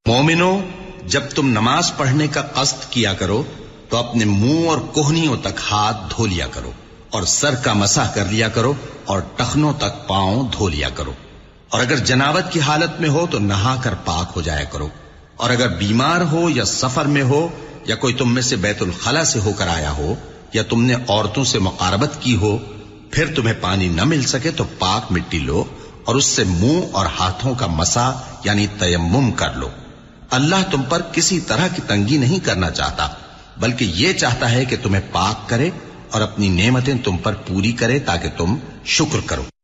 मोमिनो, जब तुम नमाज पढ़ने का कस्द किया करो तो अपने मुंह और कोहनियों तक हाथ धो लिया करो और सर का मसाह कर लिया करो और टखनों तक पांव धो लिया करो। और अगर जनाबत की हालत में हो तो नहाकर पाक हो जाया करो। और अगर बीमार हो या सफर में हो या कोई तुम में से बैतुल खला से होकर आया हो या तुमने औरतों से मुकारबत की हो, फिर तुम्हें पानी न मिल सके तो पाक मिट्टी लो और उससे मुंह और हाथों का मसा यानी तयम्मुम कर लो। अल्लाह तुम पर किसी तरह की तंगी नहीं करना चाहता, बल्कि ये चाहता है कि तुम्हें पाक करे और अपनी नेमतें तुम पर पूरी करे ताकि तुम शुक्र करो।